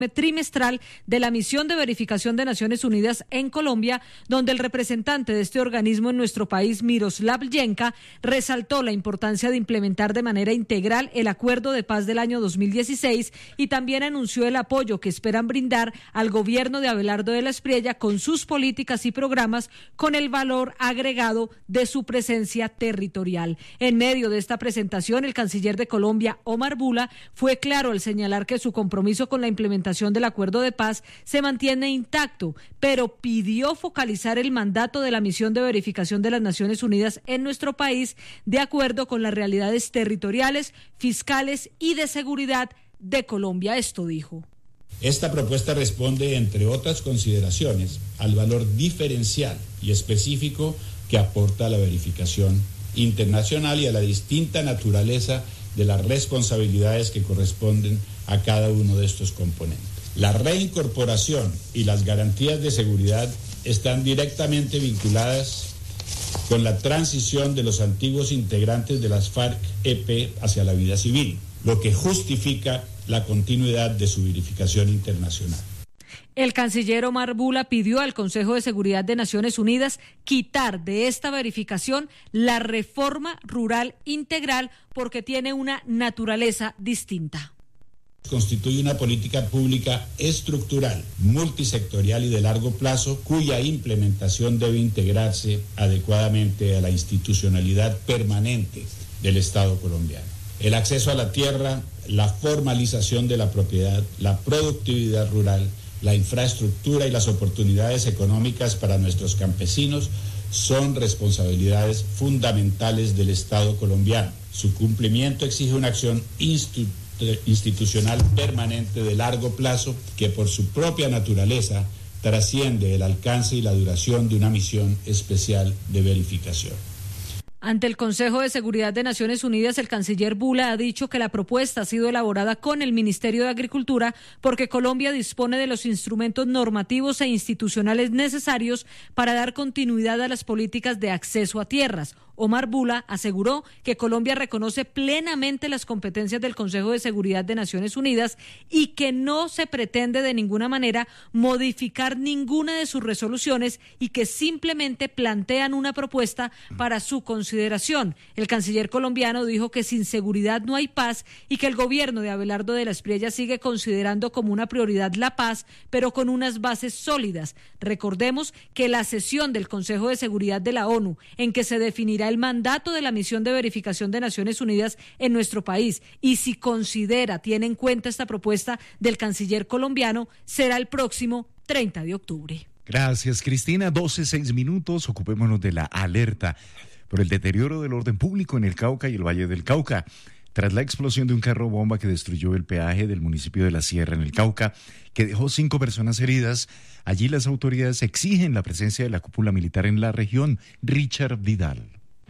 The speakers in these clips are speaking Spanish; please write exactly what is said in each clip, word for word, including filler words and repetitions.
trimestral de la misión de verificación de Naciones Unidas en Colombia, donde el representante de este organismo en nuestro país, Miroslav Llenka, resaltó la importancia de implementar de manera integral el acuerdo de paz del año dos mil dieciséis y también anunció el apoyo que esperan brindar al gobierno de Abelardo de la Espriella con sus políticas y programas, con el valor agregado de su presencia territorial. En medio de esta presentación, el canciller de Colombia, Omar Bula, fue claro al señalar que su compromiso con la implementación del acuerdo de paz se mantiene intacto, pero pidió focalizar el mandato de la misión de verificación de las Naciones Unidas en nuestro país de acuerdo con las realidades territoriales, fiscales y de seguridad de Colombia. Esto dijo. Esta propuesta responde, entre otras consideraciones, al valor diferencial y específico que aporta la verificación internacional y a la distinta naturaleza de las responsabilidades que corresponden a cada uno de estos componentes. La reincorporación y las garantías de seguridad están directamente vinculadas con la transición de los antiguos integrantes de las FARC-E P hacia la vida civil, lo que justifica la continuidad de su verificación internacional. El canciller Omar Bula pidió al Consejo de Seguridad de Naciones Unidas quitar de esta verificación la reforma rural integral porque tiene una naturaleza distinta. Constituye una política pública estructural, multisectorial y de largo plazo, cuya implementación debe integrarse adecuadamente a la institucionalidad permanente del Estado colombiano. El acceso a la tierra, la formalización de la propiedad, la productividad rural, la infraestructura y las oportunidades económicas para nuestros campesinos son responsabilidades fundamentales del Estado colombiano. Su cumplimiento exige una acción institucional institucional permanente de largo plazo que por su propia naturaleza trasciende el alcance y la duración de una misión especial de verificación. Ante el Consejo de Seguridad de Naciones Unidas, el canciller Bula ha dicho que la propuesta ha sido elaborada con el Ministerio de Agricultura porque Colombia dispone de los instrumentos normativos e institucionales necesarios para dar continuidad a las políticas de acceso a tierras. Omar Bula aseguró que Colombia reconoce plenamente las competencias del Consejo de Seguridad de Naciones Unidas y que no se pretende de ninguna manera modificar ninguna de sus resoluciones y que simplemente plantean una propuesta para su consideración. El canciller colombiano dijo que sin seguridad no hay paz y que el gobierno de Abelardo de la Espriella sigue considerando como una prioridad la paz, pero con unas bases sólidas. Recordemos que la sesión del Consejo de Seguridad de la ONU, en que se definirá el mandato de la misión de verificación de Naciones Unidas en nuestro país y si considera, tiene en cuenta esta propuesta del canciller colombiano, será el próximo treinta de octubre. Gracias, Cristina. doce, seis minutos. Ocupémonos de la alerta por el deterioro del orden público en el Cauca y el Valle del Cauca. Tras la explosión de un carro bomba que destruyó el peaje del municipio de La Sierra en el Cauca, que dejó cinco personas heridas, allí las autoridades exigen la presencia de la cúpula militar en la región. Richard Vidal.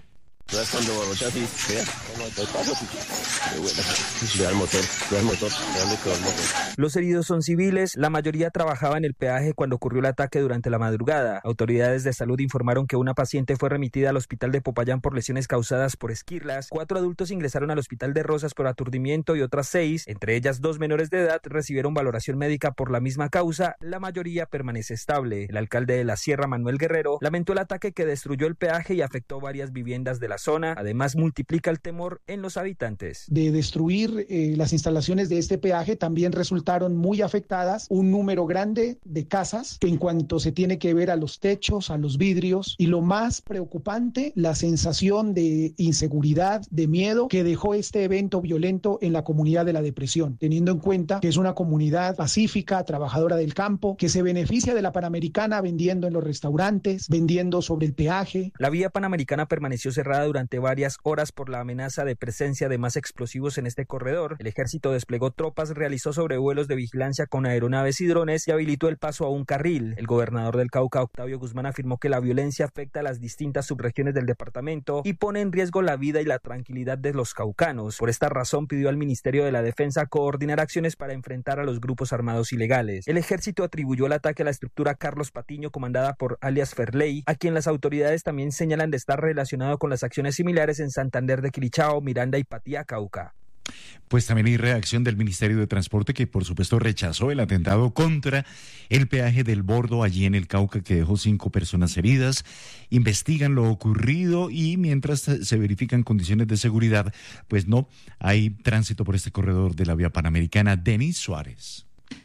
Los heridos son civiles, la mayoría trabajaba en el peaje cuando ocurrió el ataque durante la madrugada. Autoridades de salud informaron que una paciente fue remitida al hospital de Popayán por lesiones causadas por esquirlas. Cuatro adultos ingresaron al hospital de Rosas por aturdimiento y otras seis, entre ellas dos menores de edad, recibieron valoración médica por la misma causa. La mayoría permanece estable. El alcalde de La Sierra, Manuel Guerrero, lamentó el ataque que destruyó el peaje y afectó varias viviendas de la zona. Además, multiplica el temor en los habitantes. De destruir eh, las instalaciones de este peaje, también resultaron muy afectadas un número grande de casas que en cuanto se tiene que ver a los techos, a los vidrios, y lo más preocupante, la sensación de inseguridad, de miedo que dejó este evento violento en la comunidad de La Depresión, teniendo en cuenta que es una comunidad pacífica, trabajadora del campo, que se beneficia de la Panamericana vendiendo en los restaurantes, vendiendo sobre el peaje. La vía Panamericana permaneció cerrada durante varias horas por la amenaza de presencia de más explosivos en este corredor. El ejército desplegó tropas, realizó sobrevuelos de vigilancia con aeronaves y drones y habilitó el paso a un carril. El gobernador del Cauca, Octavio Guzmán, afirmó que la violencia afecta a las distintas subregiones del departamento y pone en riesgo la vida y la tranquilidad de los caucanos. Por esta razón pidió al Ministerio de la Defensa coordinar acciones para enfrentar a los grupos armados ilegales. El ejército atribuyó el ataque a la estructura Carlos Patiño, comandada por alias Ferley, a quien las autoridades también señalan de estar relacionado con las acciones similares en Santander de Quilichao, Miranda y Patía, Cauca. Pues también hay reacción del Ministerio de Transporte, que por supuesto rechazó el atentado contra el peaje del Bordo allí en el Cauca, que dejó cinco personas heridas. Investigan lo ocurrido y mientras se verifican condiciones de seguridad, pues no hay tránsito por este corredor de la vía panamericana. Denis Suárez.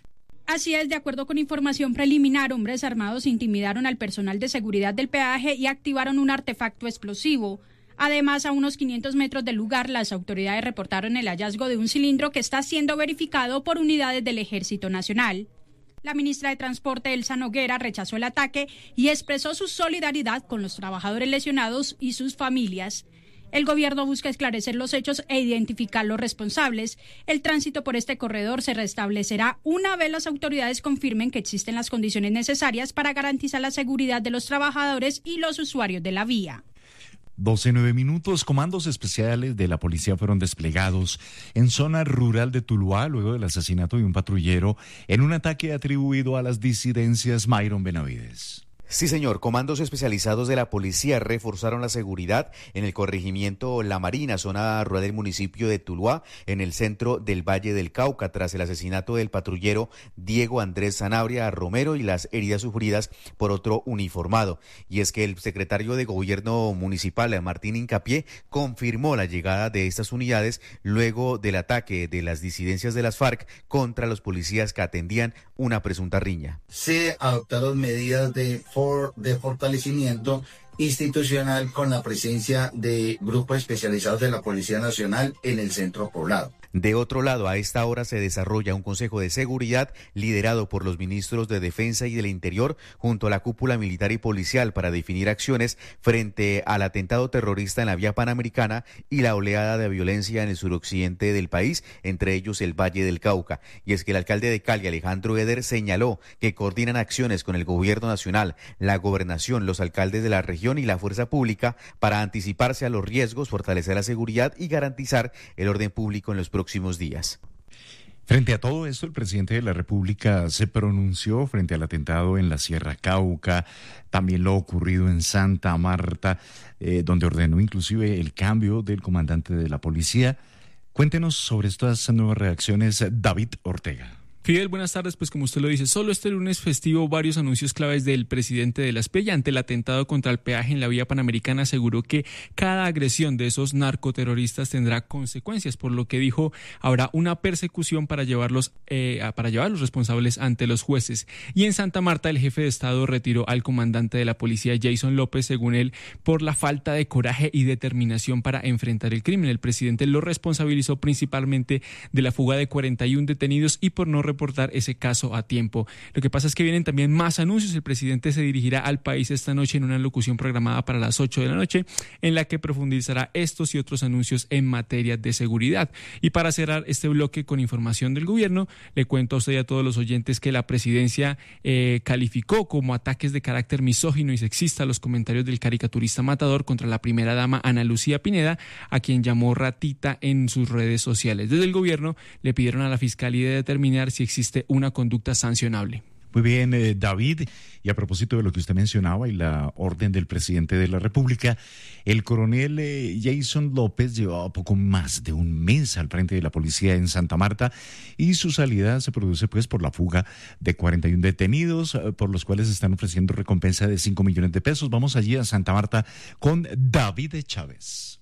Así es, de acuerdo con información preliminar, hombres armados intimidaron al personal de seguridad del peaje y activaron un artefacto explosivo. Además, a unos quinientos metros del lugar, las autoridades reportaron el hallazgo de un cilindro que está siendo verificado por unidades del Ejército Nacional. La ministra de Transporte, Elsa Noguera, rechazó el ataque y expresó su solidaridad con los trabajadores lesionados y sus familias. El gobierno busca esclarecer los hechos e identificar los responsables. El tránsito por este corredor se restablecerá una vez las autoridades confirmen que existen las condiciones necesarias para garantizar la seguridad de los trabajadores y los usuarios de la vía. doce nueve minutos, comandos especiales de la policía fueron desplegados en zona rural de Tuluá luego del asesinato de un patrullero en un ataque atribuido a las disidencias. Myron Benavides. Sí, señor. Comandos especializados de la policía reforzaron la seguridad en el corregimiento La Marina, zona rural del municipio de Tuluá, en el centro del Valle del Cauca, tras el asesinato del patrullero Diego Andrés Sanabria Romero y las heridas sufridas por otro uniformado. Y es que el secretario de Gobierno Municipal, Martín Hincapié, confirmó la llegada de estas unidades luego del ataque de las disidencias de las FARC contra los policías que atendían una presunta riña. Se adoptaron medidas de For, de fortalecimiento institucional con la presencia de grupos especializados de la Policía Nacional en el centro poblado. De otro lado, a esta hora se desarrolla un Consejo de Seguridad liderado por los ministros de Defensa y del Interior junto a la cúpula militar y policial para definir acciones frente al atentado terrorista en la vía panamericana y la oleada de violencia en el suroccidente del país, entre ellos el Valle del Cauca. Y es que el alcalde de Cali, Alejandro Eder, señaló que coordinan acciones con el gobierno nacional, la gobernación, los alcaldes de la región y la fuerza pública para anticiparse a los riesgos, fortalecer la seguridad y garantizar el orden público en los próximos días. Frente a todo esto, el presidente de la República se pronunció frente al atentado en la Sierra Cauca, también lo ocurrido en Santa Marta, eh, donde ordenó inclusive el cambio del comandante de la policía. Cuéntenos sobre estas nuevas reacciones, David Ortega. Fidel, buenas tardes. Pues como usted lo dice, solo este lunes festivo varios anuncios claves del presidente de la S P E Y ante el atentado contra el peaje en la vía panamericana. Aseguró que cada agresión de esos narcoterroristas tendrá consecuencias, por lo que dijo habrá una persecución para llevarlos eh, para llevar a los responsables ante los jueces. Y en Santa Marta el jefe de Estado retiró al comandante de la policía, Jason López, según él, por la falta de coraje y determinación para enfrentar el crimen. El presidente lo responsabilizó principalmente de la fuga de cuarenta y uno detenidos y por no reportar ese caso a tiempo. Lo que pasa es que vienen también más anuncios. El presidente se dirigirá al país esta noche en una locución programada para las ocho de la noche, en la que profundizará estos y otros anuncios en materia de seguridad. Y para cerrar este bloque con información del gobierno, le cuento a usted y a todos los oyentes que la presidencia eh, calificó como ataques de carácter misógino y sexista los comentarios del caricaturista matador contra la primera dama Ana Lucía Pineda, a quien llamó ratita en sus redes sociales. Desde el gobierno le pidieron a la fiscalía determinar si existe una conducta sancionable. Muy bien, eh, David, y a propósito de lo que usted mencionaba y la orden del presidente de la República, el coronel eh, Jason López llevaba poco más de un mes al frente de la policía en Santa Marta y su salida se produce pues por la fuga de cuarenta y uno detenidos, eh, por los cuales están ofreciendo recompensa de cinco millones de pesos. Vamos allí a Santa Marta con David Chávez.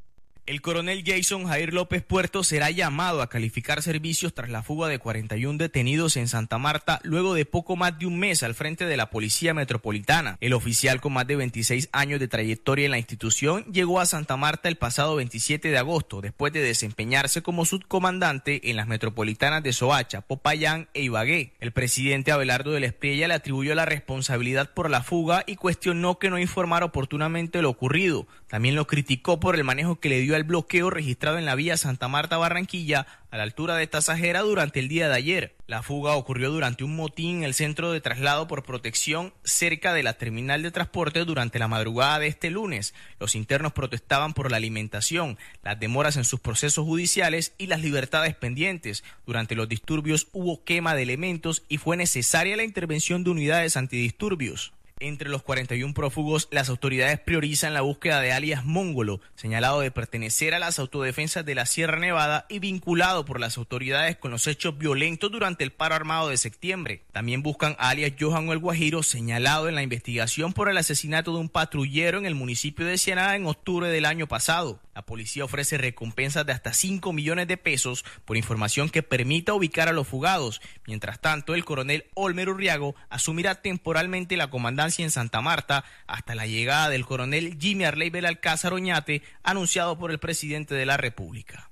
El coronel Jason Jair López Puerto será llamado a calificar servicios tras la fuga de cuarenta y uno detenidos en Santa Marta luego de poco más de un mes al frente de la Policía Metropolitana. El oficial con más de veintiséis años de trayectoria en la institución llegó a Santa Marta el pasado veintisiete de agosto después de desempeñarse como subcomandante en las metropolitanas de Soacha, Popayán e Ibagué. El presidente Abelardo de la Espriella le atribuyó la responsabilidad por la fuga y cuestionó que no informara oportunamente lo ocurrido. También lo criticó por el manejo que le dio al bloqueo registrado en la vía Santa Marta-Barranquilla a la altura de Tasajera durante el día de ayer. La fuga ocurrió durante un motín en el centro de traslado por protección cerca de la terminal de transporte durante la madrugada de este lunes. Los internos protestaban por la alimentación, las demoras en sus procesos judiciales y las libertades pendientes. Durante los disturbios hubo quema de elementos y fue necesaria la intervención de unidades antidisturbios. Entre los cuarenta y uno prófugos, las autoridades priorizan la búsqueda de alias Mongolo, señalado de pertenecer a las autodefensas de la Sierra Nevada y vinculado por las autoridades con los hechos violentos durante el paro armado de septiembre. También buscan a alias Johan el Guajiro, señalado en la investigación por el asesinato de un patrullero en el municipio de Ciénaga en octubre del año pasado. La policía ofrece recompensas de hasta cinco millones de pesos por información que permita ubicar a los fugados. Mientras tanto, el coronel Olmer Urriago asumirá temporalmente la comandancia en Santa Marta hasta la llegada del coronel Jimmy Arley Belalcázar Oñate, anunciado por el presidente de la República.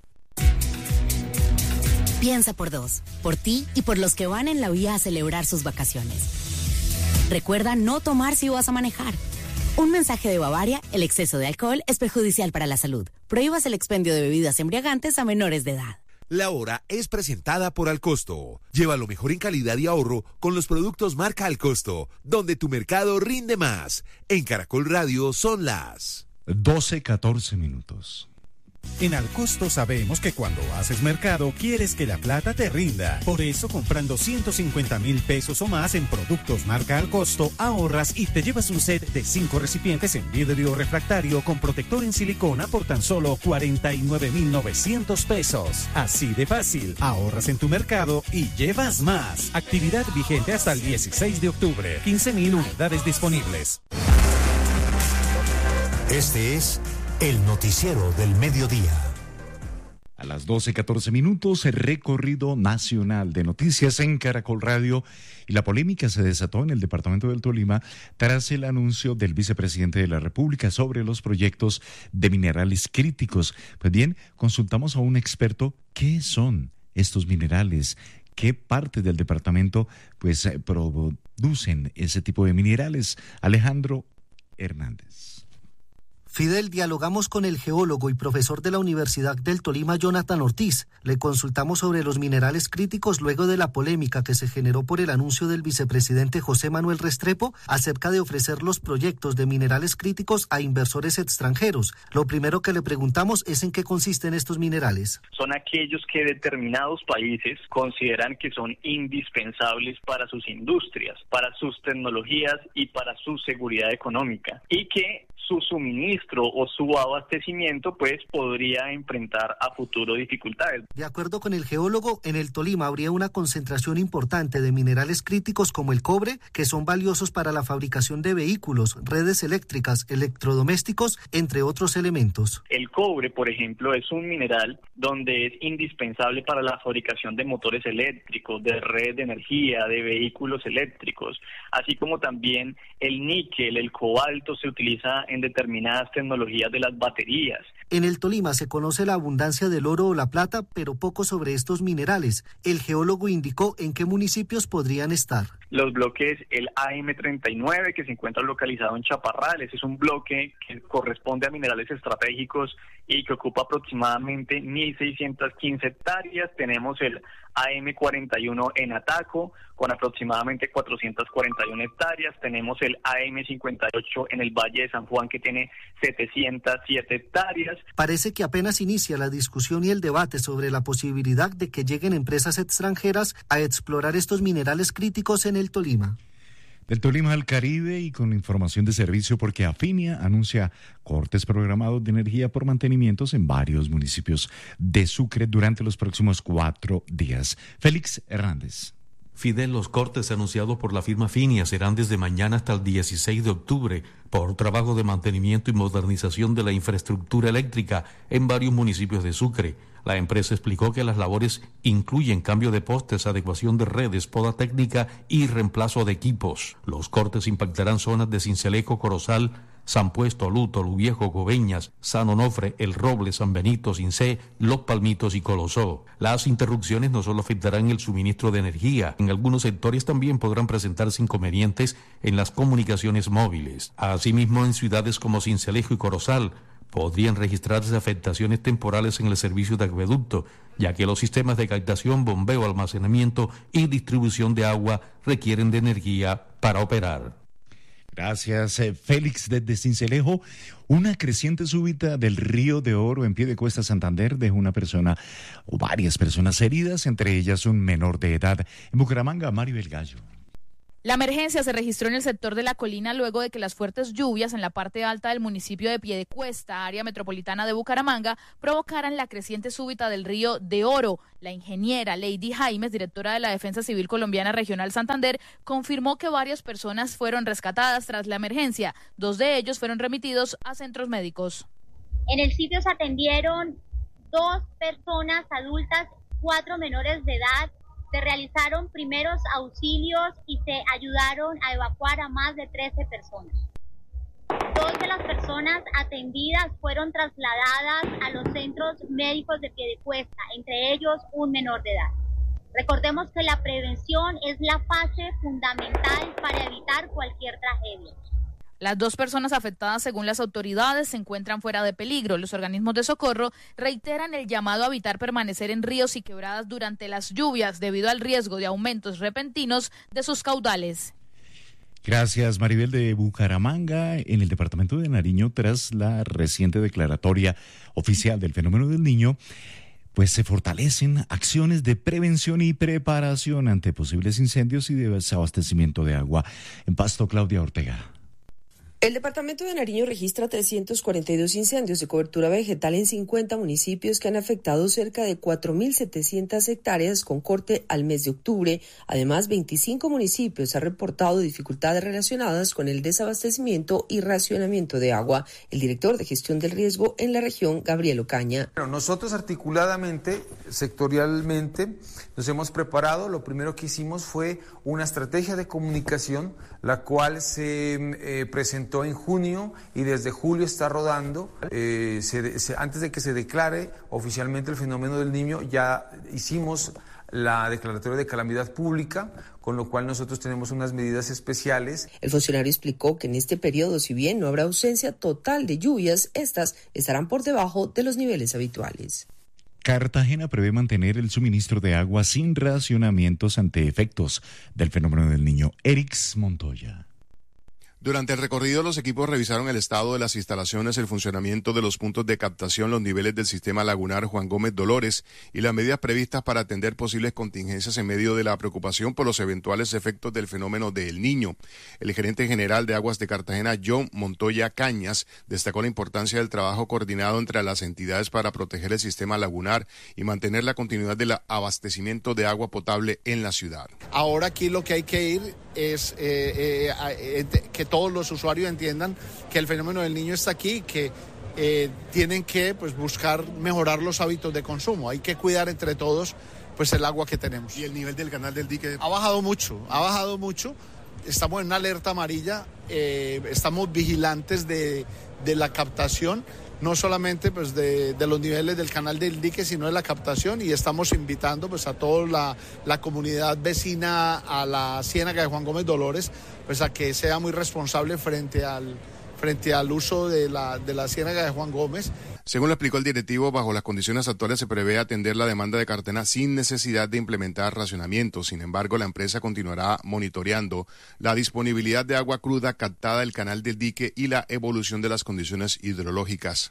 Piensa por dos, por ti y por los que van en la vía a celebrar sus vacaciones. Recuerda no tomar si vas a manejar. Un mensaje de Bavaria: el exceso de alcohol es perjudicial para la salud. Prohíbas el expendio de bebidas embriagantes a menores de edad. La hora es presentada por Alcosto. Lleva lo mejor en calidad y ahorro con los productos marca Alcosto, donde tu mercado rinde más. En Caracol Radio son las doce catorce minutos. En Alcosto sabemos que cuando haces mercado quieres que la plata te rinda. Por eso, comprando ciento cincuenta mil pesos o más en productos marca Alcosto, ahorras y te llevas un set de cinco recipientes en vidrio refractario con protector en silicona por tan solo cuarenta y nueve mil novecientos pesos. Así de fácil, ahorras en tu mercado y llevas más. Actividad vigente hasta el dieciséis de octubre. quince mil unidades disponibles. Este es el noticiero del mediodía. A las doce catorce minutos, el recorrido nacional de noticias en Caracol Radio, y la polémica se desató en el departamento del Tolima tras el anuncio del vicepresidente de la República sobre los proyectos de minerales críticos. Pues bien, consultamos a un experto qué son estos minerales, qué parte del departamento pues producen ese tipo de minerales. Alejandro Hernández. Fidel, dialogamos con el geólogo y profesor de la Universidad del Tolima, Jonathan Ortiz. Le consultamos sobre los minerales críticos luego de la polémica que se generó por el anuncio del vicepresidente José Manuel Restrepo acerca de ofrecer los proyectos de minerales críticos a inversores extranjeros. Lo primero que le preguntamos es en qué consisten estos minerales. Son aquellos que determinados países consideran que son indispensables para sus industrias, para sus tecnologías y para su seguridad económica, y que su suministro o su abastecimiento pues podría enfrentar a futuro dificultades. De acuerdo con el geólogo, en el Tolima habría una concentración importante de minerales críticos como el cobre, que son valiosos para la fabricación de vehículos, redes eléctricas, electrodomésticos, entre otros elementos. El cobre, por ejemplo, es un mineral donde es indispensable para la fabricación de motores eléctricos, de redes de energía, de vehículos eléctricos, así como también el níquel, el cobalto se utiliza en determinadas tecnologías de las baterías. En el Tolima se conoce la abundancia del oro o la plata, pero poco sobre estos minerales. El geólogo indicó en qué municipios podrían estar. Los bloques, el A M treinta y nueve, que se encuentra localizado en Chaparral, ese es un bloque que corresponde a minerales estratégicos y que ocupa aproximadamente mil seiscientas quince hectáreas. Tenemos el A M cuarenta y uno en Ataco, con aproximadamente cuatrocientas cuarenta y una hectáreas. Tenemos el A M cincuenta y ocho en el Valle de San Juan, que tiene setecientas siete hectáreas. Parece que apenas inicia la discusión y el debate sobre la posibilidad de que lleguen empresas extranjeras a explorar estos minerales críticos en el Tolima. Del Tolima al Caribe y con información de servicio, porque Afinia anuncia cortes programados de energía por mantenimientos en varios municipios de Sucre durante los próximos cuatro días. Félix Hernández. Fidel, los cortes anunciados por la firma Afinia serán desde mañana hasta el dieciséis de octubre por trabajo de mantenimiento y modernización de la infraestructura eléctrica en varios municipios de Sucre. La empresa explicó que las labores incluyen cambio de postes, adecuación de redes, poda técnica y reemplazo de equipos. Los cortes impactarán zonas de Sincelejo, Corozal, San Puesto, Luto, Luviejo, Gobeñas, San Onofre, El Roble, San Benito, Cincé, Los Palmitos y Colosó. Las interrupciones no solo afectarán el suministro de energía, en algunos sectores también podrán presentarse inconvenientes en las comunicaciones móviles. Asimismo, en ciudades como Sincelejo y Corozal, podrían registrarse afectaciones temporales en el servicio de acueducto, ya que los sistemas de captación, bombeo, almacenamiento y distribución de agua requieren de energía para operar. Gracias, Félix, desde Sincelejo. Una creciente súbita del río de Oro en Piedecuesta, Santander, dejó una persona o varias personas heridas, entre ellas un menor de edad. En Bucaramanga, Maribel Gallo. La emergencia se registró en el sector de La Colina luego de que las fuertes lluvias en la parte alta del municipio de Piedecuesta, área metropolitana de Bucaramanga, provocaran la creciente súbita del río de Oro. La ingeniera Lady Jaimes, directora de la Defensa Civil Colombiana Regional Santander, confirmó que varias personas fueron rescatadas tras la emergencia. Dos de ellos fueron remitidos a centros médicos. En el sitio se atendieron dos personas adultas, cuatro menores de edad. Se realizaron primeros auxilios y se ayudaron a evacuar a más de trece personas. Dos de las personas atendidas fueron trasladadas a los centros médicos de Piedecuesta, entre ellos un menor de edad. Recordemos que la prevención es la fase fundamental para evitar cualquier tragedia. Las dos personas afectadas, según las autoridades, se encuentran fuera de peligro. Los organismos de socorro reiteran el llamado a evitar permanecer en ríos y quebradas durante las lluvias debido al riesgo de aumentos repentinos de sus caudales. Gracias, Maribel de Bucaramanga. En el departamento de Nariño, tras la reciente declaratoria oficial del fenómeno del Niño, pues se fortalecen acciones de prevención y preparación ante posibles incendios y desabastecimiento de agua. En Pasto, Claudia Ortega. El departamento de Nariño registra trescientos cuarenta y dos incendios de cobertura vegetal en cincuenta municipios que han afectado cerca de cuatro mil setecientas hectáreas con corte al mes de octubre. Además, veinticinco municipios han reportado dificultades relacionadas con el desabastecimiento y racionamiento de agua. El director de gestión del riesgo en la región, Gabriel Ocaña. Bueno, nosotros articuladamente, sectorialmente, nos hemos preparado. Lo primero que hicimos fue una estrategia de comunicación, la cual se eh, presentó en junio y desde julio está rodando. Eh, se, se, antes de que se declare oficialmente el fenómeno del Niño, ya hicimos la declaratoria de calamidad pública, con lo cual nosotros tenemos unas medidas especiales. El funcionario explicó que en este periodo, si bien no habrá ausencia total de lluvias, estas estarán por debajo de los niveles habituales. Cartagena prevé mantener el suministro de agua sin racionamientos ante efectos del fenómeno del Niño. Erix Montoya. Durante el recorrido, los equipos revisaron el estado de las instalaciones, el funcionamiento de los puntos de captación, los niveles del sistema lagunar Juan Gómez Dolores y las medidas previstas para atender posibles contingencias en medio de la preocupación por los eventuales efectos del fenómeno del Niño. El gerente general de Aguas de Cartagena, John Montoya Cañas, destacó la importancia del trabajo coordinado entre las entidades para proteger el sistema lagunar y mantener la continuidad del abastecimiento de agua potable en la ciudad. Ahora aquí lo que hay que ir es eh, eh, eh, que todos los usuarios entiendan que el fenómeno del Niño está aquí, que eh, tienen que pues, buscar mejorar los hábitos de consumo. Hay que cuidar entre todos pues, el agua que tenemos. ¿Y el nivel del canal del dique? Ha bajado mucho, ha bajado mucho. Estamos en una alerta amarilla, eh, estamos vigilantes de, de la captación, no solamente pues de, de los niveles del canal del dique, sino de la captación, y estamos invitando pues a toda la, la comunidad vecina a la ciénaga de Juan Gómez Dolores pues a que sea muy responsable frente al, frente al uso de la, de la ciénaga de Juan Gómez. Según lo explicó el directivo, bajo las condiciones actuales se prevé atender la demanda de Cartagena sin necesidad de implementar racionamientos. Sin embargo, la empresa continuará monitoreando la disponibilidad de agua cruda captada del canal del dique y la evolución de las condiciones hidrológicas.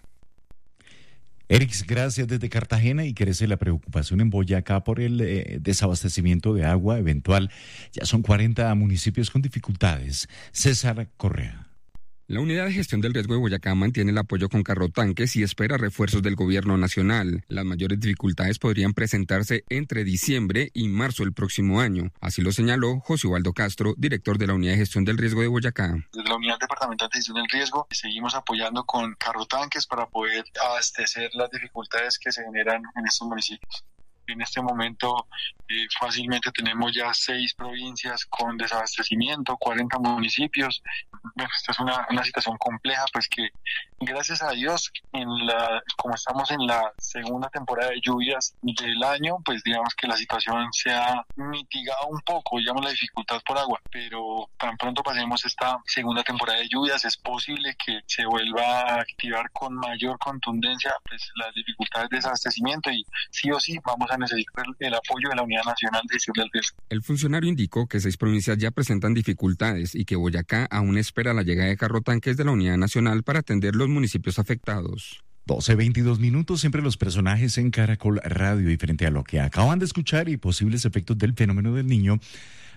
Erix, gracias desde Cartagena. Y crece la preocupación en Boyacá por el eh, desabastecimiento de agua eventual. Ya son cuarenta municipios con dificultades. César Correa. La Unidad de Gestión del Riesgo de Boyacá mantiene el apoyo con carrotanques y espera refuerzos del gobierno nacional. Las mayores dificultades podrían presentarse entre diciembre y marzo del próximo año. Así lo señaló José Ubaldo Castro, director de la Unidad de Gestión del Riesgo de Boyacá. Desde la Unidad Departamental de Gestión del Riesgo seguimos apoyando con carrotanques para poder abastecer las dificultades que se generan en estos municipios. En este momento eh, fácilmente tenemos ya seis provincias con desabastecimiento, cuarenta municipios. Bueno, esta es una, una situación compleja, pues que gracias a Dios, en la, como estamos en la segunda temporada de lluvias del año, pues digamos que la situación se ha mitigado un poco, digamos, la dificultad por agua, pero tan pronto pasemos esta segunda temporada de lluvias, es posible que se vuelva a activar con mayor contundencia pues las dificultades de desabastecimiento y sí o sí vamos a necesitar el apoyo de la Unidad Nacional de Gestión del Riesgo. El funcionario indicó que seis provincias ya presentan dificultades y que Boyacá aún espera la llegada de carrotanques de la Unidad Nacional para atender los municipios afectados. doce veintidós minutos, siempre los personajes en Caracol Radio. Y frente a lo que acaban de escuchar y posibles efectos del fenómeno del Niño,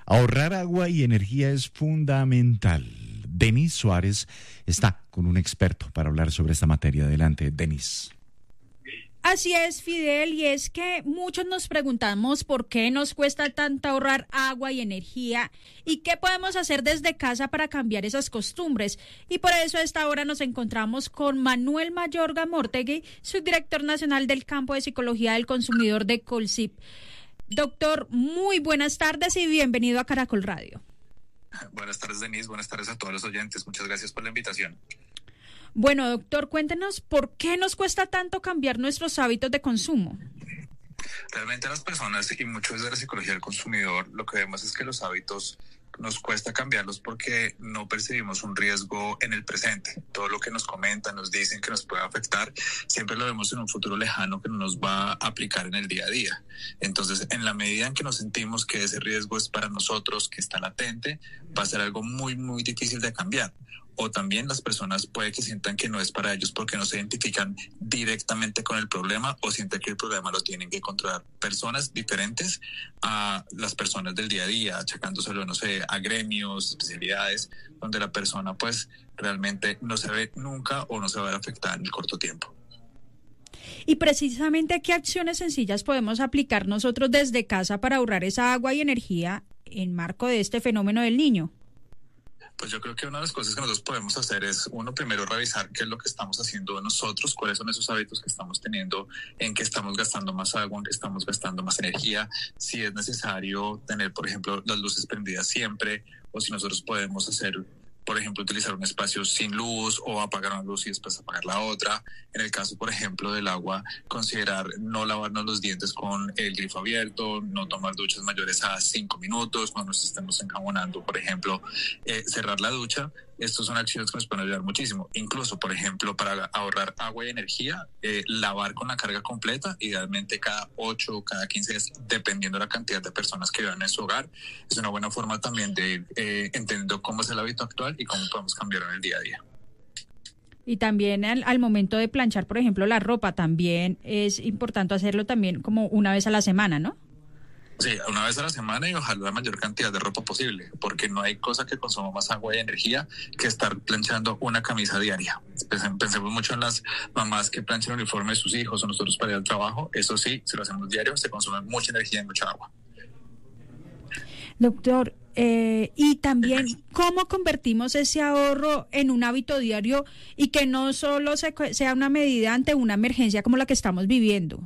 Ahorrar agua y energía es fundamental. Denis Suárez está con un experto para hablar sobre esta materia. Adelante, Denis. Así es, Fidel, y es que muchos nos preguntamos por qué nos cuesta tanto ahorrar agua y energía y qué podemos hacer desde casa para cambiar esas costumbres. Y por eso a esta hora nos encontramos con Manuel Mayorga Mortegui, subdirector nacional del campo de psicología del consumidor de Colsip. Doctor, muy buenas tardes y bienvenido a Caracol Radio. Buenas tardes, Denise. Buenas tardes a todos los oyentes. Muchas gracias por la invitación. Bueno, doctor, cuéntenos por qué nos cuesta tanto cambiar nuestros hábitos de consumo. Realmente a las personas y mucho desde la psicología del consumidor lo que vemos es que los hábitos nos cuesta cambiarlos porque no percibimos un riesgo en el presente. Todo lo que nos comentan, nos dicen que nos puede afectar, siempre lo vemos en un futuro lejano que no nos va a aplicar en el día a día. Entonces, en la medida en que nos sentimos que ese riesgo es para nosotros, que está latente, va a ser algo muy, muy difícil de cambiar. O también las personas puede que sientan que no es para ellos porque no se identifican directamente con el problema o sienten que el problema lo tienen que controlar personas diferentes a las personas del día a día, achacándoselo, no sé, a gremios, especialidades, donde la persona pues realmente no se ve nunca o no se va a ver afectada en el corto tiempo. Y precisamente, ¿qué acciones sencillas podemos aplicar nosotros desde casa para ahorrar esa agua y energía en marco de este fenómeno del Niño? Pues yo creo que una de las cosas que nosotros podemos hacer es, uno, primero revisar qué es lo que estamos haciendo nosotros, cuáles son esos hábitos que estamos teniendo, en qué estamos gastando más agua, en qué estamos gastando más energía, si es necesario tener, por ejemplo, las luces prendidas siempre, o si nosotros podemos hacer, por ejemplo, utilizar un espacio sin luz o apagar una luz y después apagar la otra. En el caso, por ejemplo, del agua, considerar no lavarnos los dientes con el grifo abierto, no tomar duchas mayores a cinco minutos, cuando nos estemos enjabonando, por ejemplo, eh, cerrar la ducha. Estas son acciones que nos pueden ayudar muchísimo. Incluso, por ejemplo, para ahorrar agua y energía, eh, lavar con la carga completa, idealmente cada ocho o cada quince días, dependiendo de la cantidad de personas que vivan en su hogar. Es una buena forma también de ir eh, entendiendo cómo es el hábito actual y cómo podemos cambiarlo en el día a día. Y también al, al momento de planchar, por ejemplo, la ropa, también es importante hacerlo también como una vez a la semana, ¿no? Sí, una vez a la semana y ojalá la mayor cantidad de ropa posible, porque no hay cosa que consuma más agua y energía que estar planchando una camisa diaria. Pensemos mucho en las mamás que planchan el uniforme de sus hijos o nosotros para ir al trabajo. Eso sí, si lo hacemos diario, se consume mucha energía y mucha agua. Doctor, eh, y también, ¿cómo convertimos ese ahorro en un hábito diario y que no solo se, sea una medida ante una emergencia como la que estamos viviendo?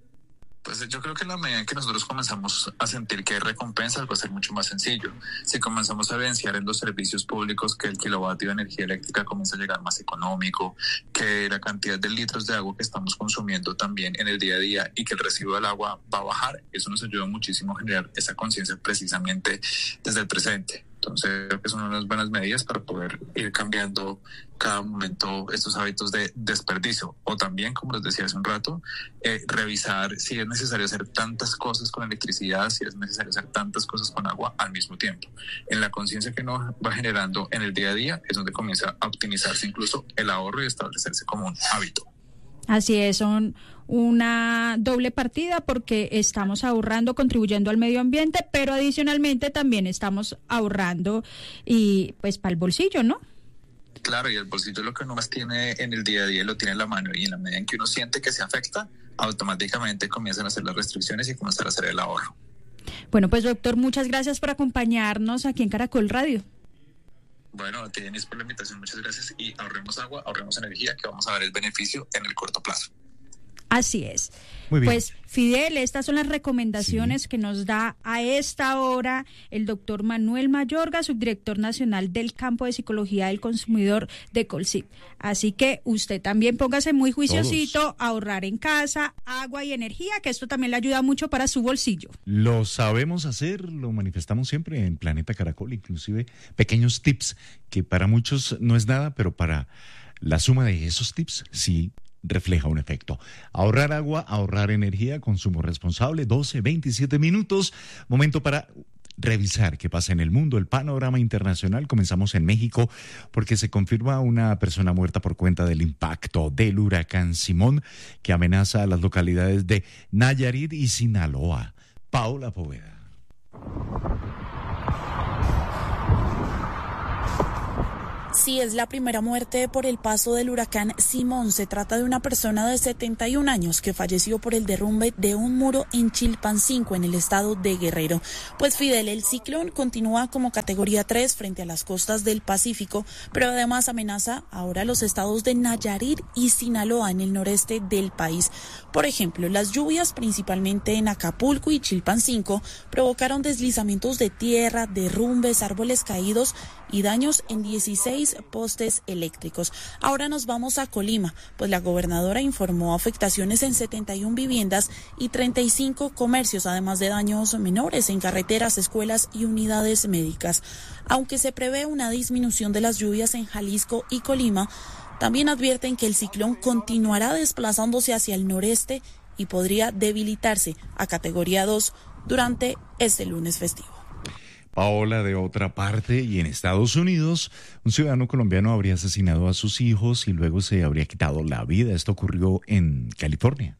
Pues yo creo que en la medida en que nosotros comenzamos a sentir que hay recompensas va a ser mucho más sencillo. Si comenzamos a evidenciar en los servicios públicos que el kilovatio de energía eléctrica comienza a llegar más económico, que la cantidad de litros de agua que estamos consumiendo también en el día a día y que el residuo del agua va a bajar, eso nos ayuda muchísimo a generar esa conciencia precisamente desde el presente. Entonces creo que son unas buenas medidas para poder ir cambiando cada momento estos hábitos de desperdicio. O también, como les decía hace un rato, eh, revisar si es necesario hacer tantas cosas con electricidad, si es necesario hacer tantas cosas con agua al mismo tiempo. En la conciencia que nos va generando en el día a día es donde comienza a optimizarse incluso el ahorro y establecerse como un hábito. Así es, son una doble partida porque estamos ahorrando, contribuyendo al medio ambiente, pero adicionalmente también estamos ahorrando y pues para el bolsillo, ¿no? Claro, y el bolsillo lo que uno más tiene en el día a día lo tiene en la mano, y en la medida en que uno siente que se afecta, automáticamente comienzan a hacer las restricciones y comenzar a hacer el ahorro. Bueno, pues doctor, muchas gracias por acompañarnos aquí en Caracol Radio. Bueno, tienes por la invitación, muchas gracias, y ahorremos agua, ahorremos energía, que vamos a ver el beneficio en el corto plazo. Así es. Muy bien. Pues, Fidel, estas son las recomendaciones sí. que nos da a esta hora el doctor Manuel Mayorga, subdirector nacional del campo de psicología del consumidor de Colsip. Así que usted también póngase muy juiciosito, Todos. a ahorrar en casa, agua y energía, que esto también le ayuda mucho para su bolsillo. Lo sabemos hacer, lo manifestamos siempre en Planeta Caracol, inclusive pequeños tips que para muchos no es nada, pero para la suma de esos tips sí refleja un efecto. Ahorrar agua, ahorrar energía, consumo responsable, doce, veintisiete minutos. Momento para revisar qué pasa en el mundo, el panorama internacional. Comenzamos en México porque se confirma una persona muerta por cuenta del impacto del huracán Simón que amenaza a las localidades de Nayarit y Sinaloa. Paola Poveda. Sí, es la primera muerte por el paso del huracán Simón. Se trata de una persona de setenta y un años que falleció por el derrumbe de un muro en Chilpancingo, en el estado de Guerrero. Pues Fidel, el ciclón continúa como categoría tres frente a las costas del Pacífico, pero además amenaza ahora los estados de Nayarit y Sinaloa en el noreste del país. Por ejemplo, las lluvias, principalmente en Acapulco y Chilpancingo, provocaron deslizamientos de tierra, derrumbes, árboles caídos y daños en dieciséis postes eléctricos. Ahora nos vamos a Colima, pues la gobernadora informó afectaciones en setenta y una viviendas y treinta y cinco comercios, además de daños menores en carreteras, escuelas y unidades médicas. Aunque se prevé una disminución de las lluvias en Jalisco y Colima, también advierten que el ciclón continuará desplazándose hacia el noreste y podría debilitarse a categoría dos durante este lunes festivo. Paola, de otra parte, y en Estados Unidos, un ciudadano colombiano habría asesinado a sus hijos y luego se habría quitado la vida. Esto ocurrió en California.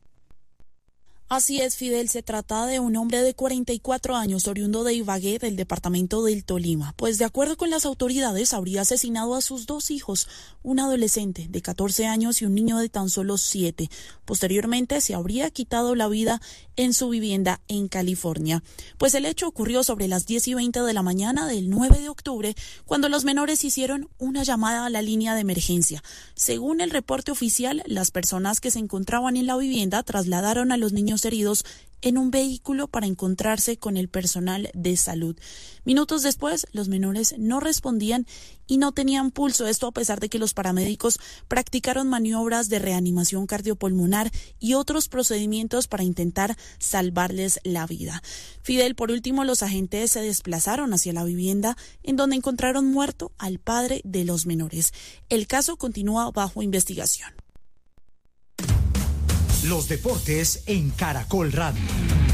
Así es, Fidel, se trata de un hombre de cuarenta y cuatro años, oriundo de Ibagué, del departamento del Tolima. Pues de acuerdo con las autoridades, habría asesinado a sus dos hijos, un adolescente de catorce años y un niño de tan solo siete. Posteriormente se habría quitado la vida en su vivienda en California. Pues el hecho ocurrió sobre las diez y veinte de la mañana del nueve de octubre, cuando los menores hicieron una llamada a la línea de emergencia. Según el reporte oficial, las personas que se encontraban en la vivienda trasladaron a los niños heridos en un vehículo para encontrarse con el personal de salud. Minutos después, los menores no respondían y no tenían pulso, esto a pesar de que los paramédicos practicaron maniobras de reanimación cardiopulmonar y otros procedimientos para intentar salvarles la vida. Fidel, por último, los agentes se desplazaron hacia la vivienda en donde encontraron muerto al padre de los menores. El caso continúa bajo investigación. Los deportes en Caracol Radio.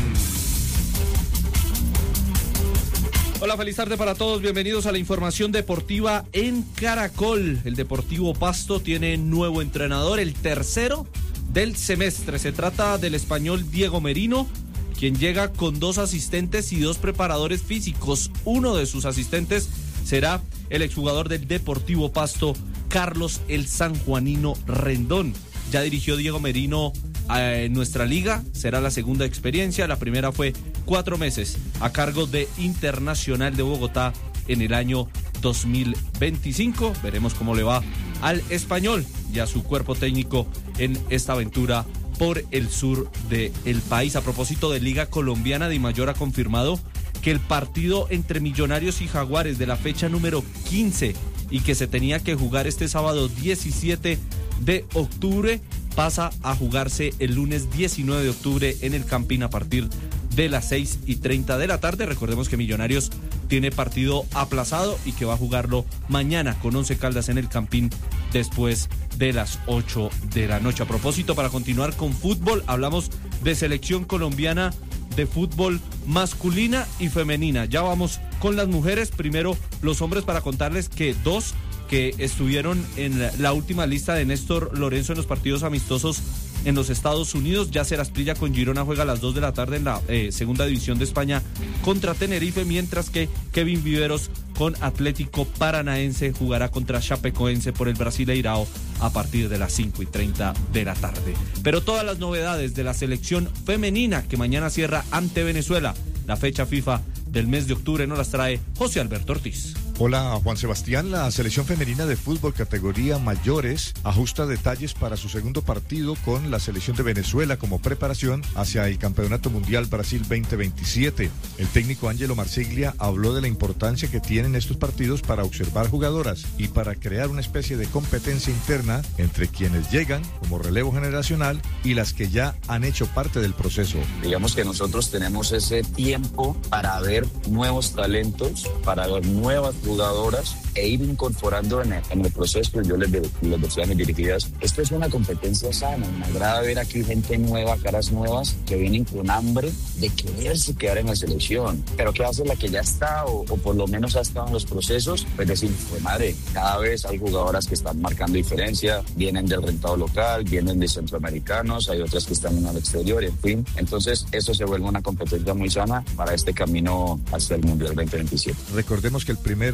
Hola, feliz tarde para todos. Bienvenidos a la información deportiva en Caracol. El Deportivo Pasto tiene nuevo entrenador, el tercero del semestre. Se trata del español Diego Merino, quien llega con dos asistentes y dos preparadores físicos. Uno de sus asistentes será el exjugador del Deportivo Pasto, Carlos el Sanjuanino Rendón. Ya dirigió Diego Merino en nuestra liga, será la segunda experiencia. La primera fue cuatro meses a cargo de Internacional de Bogotá en el año dos mil veinticinco. Veremos cómo le va al español y a su cuerpo técnico en esta aventura por el sur del país. A propósito de Liga Colombiana, Dimayor ha confirmado que el partido entre Millonarios y Jaguares de la fecha número quince y que se tenía que jugar este sábado diecisiete de octubre pasa a jugarse el lunes diecinueve de octubre en el Campín a partir de las seis y treinta de la tarde. Recordemos que Millonarios tiene partido aplazado y que va a jugarlo mañana con Once Caldas en el Campín después de las ocho de la noche. A propósito, para continuar con fútbol, hablamos de selección colombiana de fútbol masculina y femenina. Ya vamos con las mujeres. Primero los hombres, para contarles que dos que estuvieron en la última lista de Néstor Lorenzo en los partidos amistosos en los Estados Unidos. Yacer Asprilla con Girona juega a las dos de la tarde en la eh, segunda división de España contra Tenerife, mientras que Kevin Viveros con Atlético Paranaense jugará contra Chapecoense por el Brasileirao a partir de las cinco y treinta de la tarde. Pero todas las novedades de la selección femenina que mañana cierra ante Venezuela la fecha FIFA del mes de octubre nos las trae José Alberto Ortiz. Hola Juan Sebastián, la selección femenina de fútbol categoría mayores ajusta detalles para su segundo partido con la selección de Venezuela como preparación hacia el Campeonato Mundial Brasil veinte veintisiete. El técnico Ángelo Marsiglia habló de la importancia que tienen estos partidos para observar jugadoras y para crear una especie de competencia interna entre quienes llegan como relevo generacional y las que ya han hecho parte del proceso. Digamos que nosotros tenemos ese tiempo para ver nuevos talentos, para ver nuevas jugadoras e ir incorporando en el, en el proceso. Yo les, les decía a mis dirigidas, esto es una competencia sana, me agrada ver aquí gente nueva, caras nuevas que vienen con hambre de quererse quedar en la selección, pero ¿qué hace la que ya está o, o por lo menos ha estado en los procesos? Pues decir, pues madre, cada vez hay jugadoras que están marcando diferencia, vienen del rentado local, vienen de centroamericanos, hay otras que están en el exterior, en fin, entonces eso se vuelve una competencia muy sana para este camino hacia el Mundial veinte veintisiete. Recordemos que el primero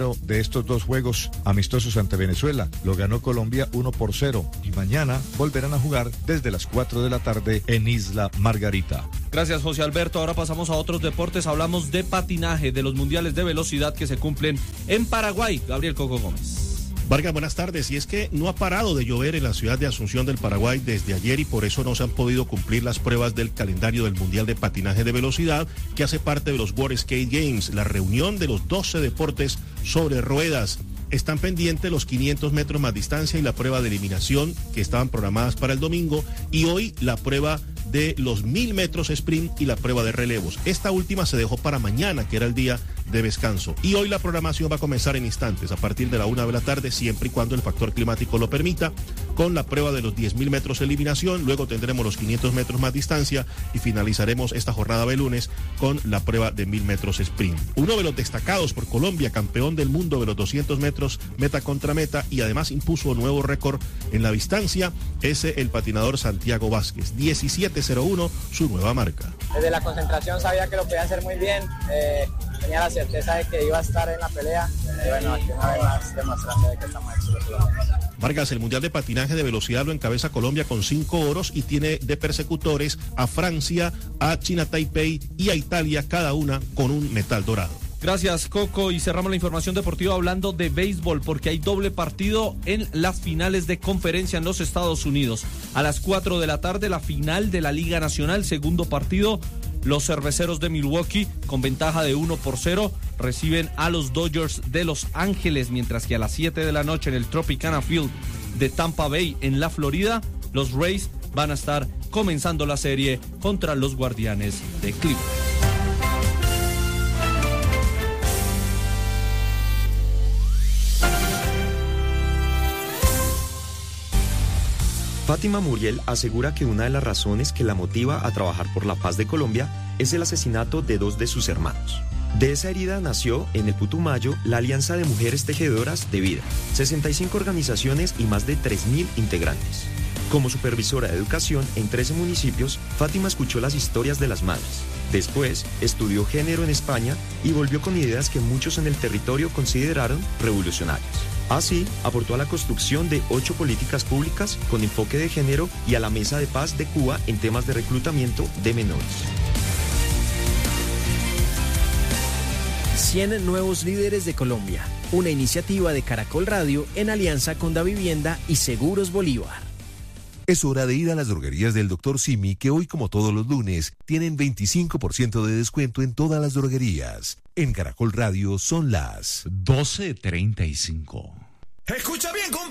primero de estos dos juegos amistosos ante Venezuela. Lo ganó Colombia uno por cero y mañana volverán a jugar desde las cuatro de la tarde en Isla Margarita. Gracias, José Alberto. Ahora pasamos a otros deportes. Hablamos de patinaje, de los mundiales de velocidad que se cumplen en Paraguay. Gabriel Coco Gómez. Vargas, buenas tardes. Y es que no ha parado de llover en la ciudad de Asunción del Paraguay desde ayer y por eso no se han podido cumplir las pruebas del calendario del Mundial de Patinaje de Velocidad que hace parte de los World Skate Games, la reunión de los doce deportes sobre ruedas. Están pendientes los quinientos metros más distancia y la prueba de eliminación que estaban programadas para el domingo y hoy la prueba de los mil metros sprint y la prueba de relevos. Esta última se dejó para mañana, que era el día de descanso. Y hoy la programación va a comenzar en instantes, a partir de la una de la tarde, siempre y cuando el factor climático lo permita, con la prueba de los diez mil metros de eliminación. Luego tendremos los quinientos metros más distancia y finalizaremos esta jornada de lunes con la prueba de mil metros sprint. Uno de los destacados por Colombia, campeón del mundo de los doscientos metros meta contra meta y además impuso nuevo récord en la distancia, es el patinador Santiago Vázquez. diecisiete cero uno, su nueva marca. Desde la concentración sabía que lo podía hacer muy bien, eh, tenía la certeza de que iba a estar en la pelea y bueno, aquí una vez más demostrando de que estamos exitosos. Vargas, el Mundial de Patinaje de Velocidad lo encabeza Colombia con cinco oros y tiene de persecutores a Francia, a China Taipei y a Italia, cada una con un metal dorado. Gracias, Coco, y cerramos la información deportiva hablando de béisbol porque hay doble partido en las finales de conferencia en los Estados Unidos. A las cuatro de la tarde, la final de la Liga Nacional, segundo partido. Los cerveceros de Milwaukee, con ventaja de uno por cero, reciben a los Dodgers de Los Ángeles, mientras que a las siete de la noche en el Tropicana Field de Tampa Bay, en la Florida, los Rays van a estar comenzando la serie contra los Guardianes de Cleveland. Fátima Muriel asegura que una de las razones que la motiva a trabajar por la paz de Colombia es el asesinato de dos de sus hermanos. De esa herida nació en el Putumayo la Alianza de Mujeres Tejedoras de Vida, sesenta y cinco organizaciones y más de tres mil integrantes. Como supervisora de educación en trece municipios, Fátima escuchó las historias de las madres. Después, estudió género en España y volvió con ideas que muchos en el territorio consideraron revolucionarias. Así, aportó a la construcción de ocho políticas públicas con enfoque de género y a la Mesa de Paz de Cuba en temas de reclutamiento de menores. cien nuevos líderes de Colombia, una iniciativa de Caracol Radio en alianza con Davivienda y Seguros Bolívar. Es hora de ir a las droguerías del doctor Simi, que hoy, como todos los lunes, tienen veinticinco por ciento de descuento en todas las droguerías. En Caracol Radio son las doce treinta y cinco. Escucha bien, compadre.